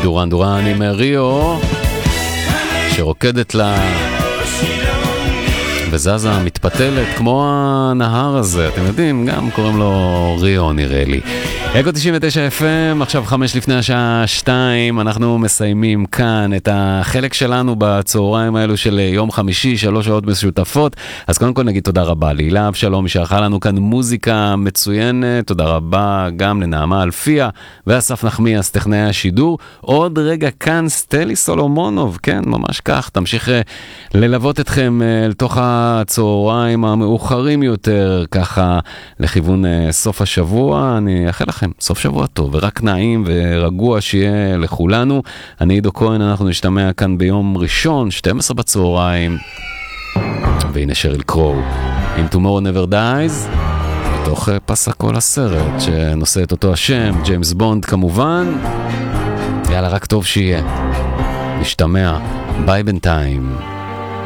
דורן דורן עם ריו שרוקדת לה וזזה מתפתלת כמו הנהר הזה, אתם יודעים, גם קוראים לו ריו נראה לי. אגו 99 FM, עכשיו 5 לפני השעה 2, אנחנו מסיימים כאן את החלק שלנו בצהריים האלו של יום חמישי, 3 שעות משותפות. אז קודם כל נגיד תודה רבה להילה אבשלום, שערכה לנו כאן מוזיקה מצוינת, תודה רבה גם לנעמה אלפיה ואסף נחמיאס טכנאי השידור. עוד רגע כאן סטלי סולומונוב, כן, ממש כך, תמשיך ללוות אתכם לתוך הצהריים המאוחרים יותר, ככה לכיוון סוף השבוע. אני אאחל לכם סוף שבוע טוב ורק נעים ורגוע שיהיה לכולנו. אני עידו כהן, אנחנו נשתמע כאן ביום ראשון 12 בצהריים, והנה שריל קרו עם Tomorrow Never Dies בתוך פס הכל הסרט שנושא את אותו השם, ג'יימס בונד כמובן. יאללה, רק טוב שיהיה, נשתמע, ביי בינתיים.